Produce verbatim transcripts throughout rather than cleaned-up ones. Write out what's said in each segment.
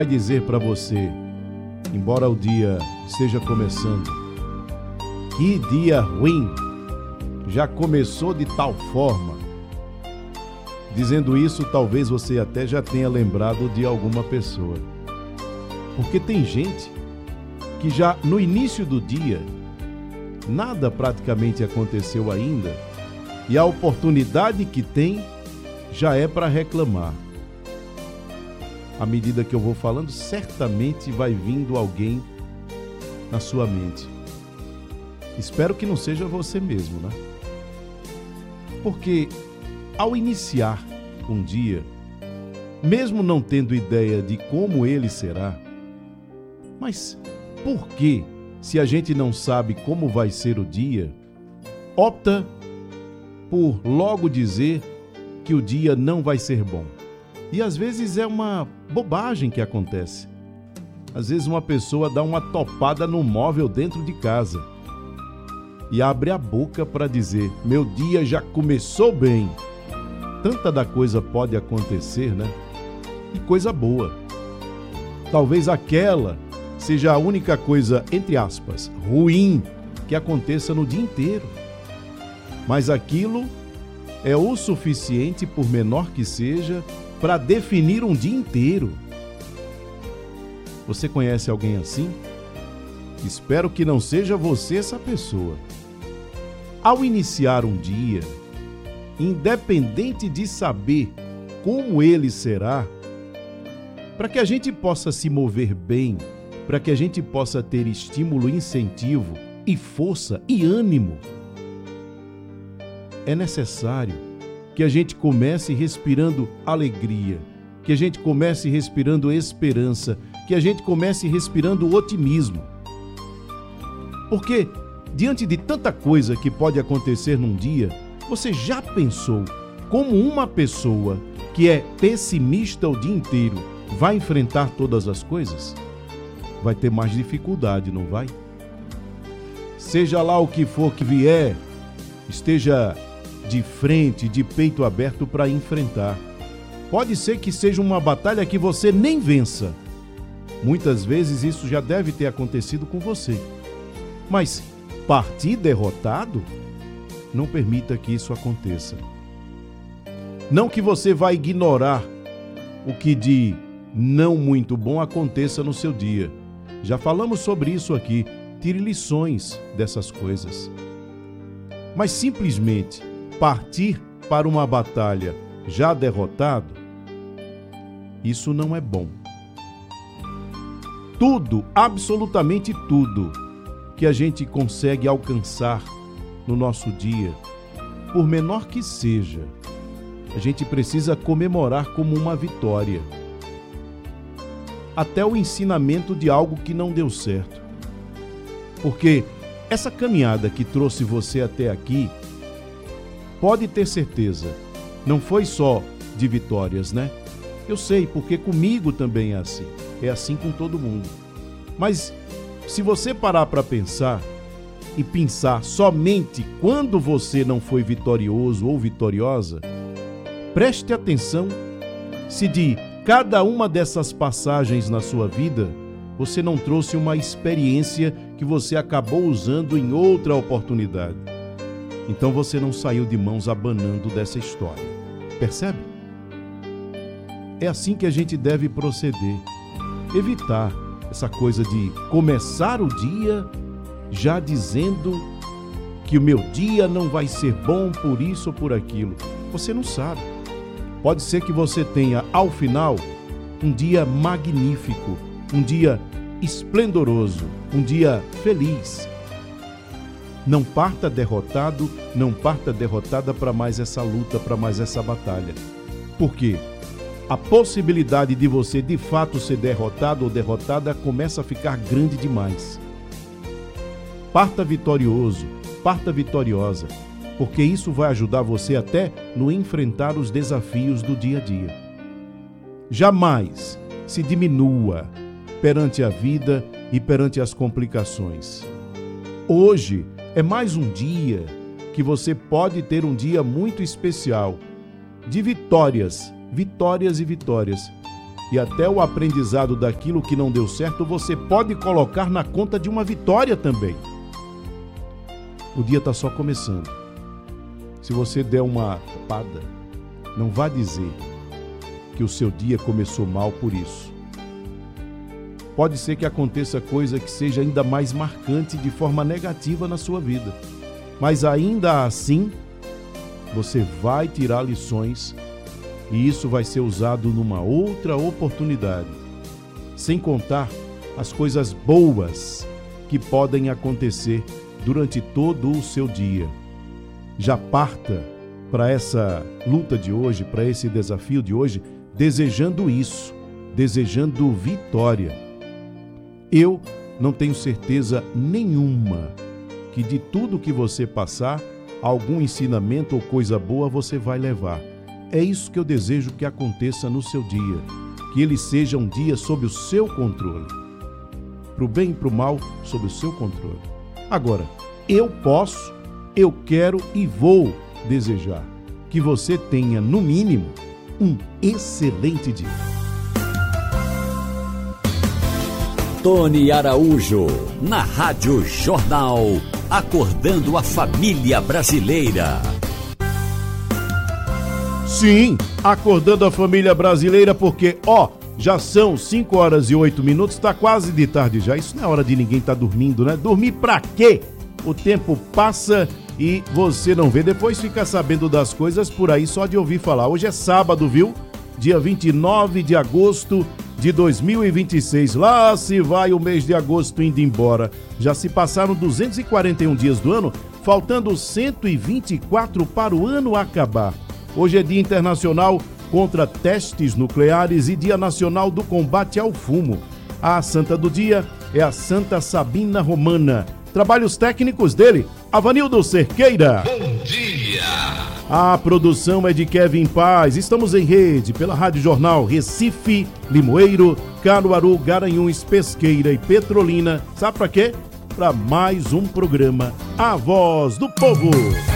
Vai dizer para você, embora o dia esteja começando, que dia ruim, já começou de tal forma. Dizendo isso, talvez você até já tenha lembrado de alguma pessoa. Porque tem gente que já no início do dia, nada praticamente aconteceu ainda, e a oportunidade que tem já é para reclamar. À medida que eu vou falando, certamente vai vindo alguém na sua mente. Espero que não seja você mesmo, né? Porque ao iniciar um dia, mesmo não tendo ideia de como ele será, mas por que, se a gente não sabe como vai ser o dia, opta por logo dizer que o dia não vai ser bom? E às vezes é uma bobagem que acontece. Às vezes uma pessoa dá uma topada no móvel dentro de casa e abre a boca para dizer: meu dia já começou bem. Tanta da coisa pode acontecer, né? E coisa boa. Talvez aquela seja a única coisa, entre aspas, ruim que aconteça no dia inteiro. Mas aquilo é o suficiente, por menor que seja, para definir um dia inteiro. Você conhece alguém assim? Espero que não seja você essa pessoa. Ao iniciar um dia, independente de saber como ele será, para que a gente possa se mover bem, para que a gente possa ter estímulo, incentivo e força e ânimo, é necessário que a gente comece respirando alegria, que a gente comece respirando esperança, que a gente comece respirando otimismo. Porque, diante de tanta coisa que pode acontecer num dia, você já pensou como uma pessoa que é pessimista o dia inteiro vai enfrentar todas as coisas? Vai ter mais dificuldade, não vai? Seja lá o que for que vier, esteja de frente, de peito aberto para enfrentar. Pode ser que seja uma batalha que você nem vença. Muitas vezes isso já deve ter acontecido com você. Mas partir derrotado? Não permita que isso aconteça. Não que você vá ignorar o que de não muito bom aconteça no seu dia. Já falamos sobre isso aqui. Tire lições dessas coisas. Mas simplesmente partir para uma batalha já derrotado, isso não é bom. Tudo, absolutamente tudo, que a gente consegue alcançar no nosso dia, por menor que seja, a gente precisa comemorar como uma vitória. Até o ensinamento de algo que não deu certo. Porque essa caminhada que trouxe você até aqui, pode ter certeza, não foi só de vitórias, né? Eu sei, porque comigo também é assim. É assim com todo mundo. Mas se você parar para pensar e pensar somente quando você não foi vitorioso ou vitoriosa, preste atenção se de cada uma dessas passagens na sua vida você não trouxe uma experiência que você acabou usando em outra oportunidade. Então você não saiu de mãos abanando dessa história. Percebe? É assim que a gente deve proceder. Evitar essa coisa de começar o dia já dizendo que o meu dia não vai ser bom por isso ou por aquilo. Você não sabe. Pode ser que você tenha, ao final, um dia magnífico, um dia esplendoroso, um dia feliz. Não parta derrotado, não parta derrotada para mais essa luta, para mais essa batalha. Por quê? A possibilidade de você de fato ser derrotado ou derrotada começa a ficar grande demais. Parta vitorioso, parta vitoriosa, porque isso vai ajudar você até no enfrentar os desafios do dia a dia. Jamais se diminua perante a vida e perante as complicações. Hoje é mais um dia que você pode ter um dia muito especial, de vitórias, vitórias e vitórias. e até o aprendizado daquilo que não deu certo, você pode colocar na conta de uma vitória também. O dia está só começando. Se você der uma tapada, não vá dizer que o seu dia começou mal por isso. Pode ser que aconteça coisa que seja ainda mais marcante de forma negativa na sua vida. Mas ainda assim, você vai tirar lições e isso vai ser usado numa outra oportunidade. Sem contar as coisas boas que podem acontecer durante todo o seu dia. Já parta para essa luta de hoje, para esse desafio de hoje, desejando isso, desejando vitória. Eu não tenho certeza nenhuma que de tudo que você passar, algum ensinamento ou coisa boa você vai levar. É isso que eu desejo que aconteça no seu dia, que ele seja um dia sob o seu controle. Para o bem e para o mal, sob o seu controle. Agora, eu posso, eu quero e vou desejar que você tenha, no mínimo, um excelente dia. Tony Araújo, na Rádio Jornal, acordando a família brasileira. Sim, acordando a família brasileira, porque, ó, já são cinco horas e oito minutos, tá quase de tarde já. Isso não é hora de ninguém estar dormindo, né? Dormir pra quê? O tempo passa e você não vê, depois fica sabendo das coisas por aí só de ouvir falar. Hoje é sábado, viu? Dia vinte e nove de agosto de dois mil e vinte e seis. Lá se vai o mês de agosto indo embora. Já se passaram duzentos e quarenta e um dias do ano, faltando cento e vinte e quatro para o ano acabar. Hoje é Dia Internacional contra Testes Nucleares e Dia Nacional do Combate ao Fumo. A santa do dia é a Santa Sabina Romana. Trabalhos técnicos dele, Avanildo Cerqueira. Bom dia! A produção é de Kevin Paz. Estamos em rede pela Rádio Jornal Recife, Limoeiro, Caruaru, Garanhuns, Pesqueira e Petrolina. Sabe pra quê? Para mais um programa, A Voz do Povo.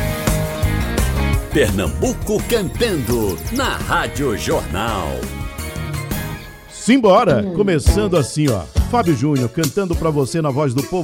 Pernambuco cantando na Rádio Jornal. Simbora! Começando assim, ó. Fábio Júnior cantando pra você na Voz do Povo.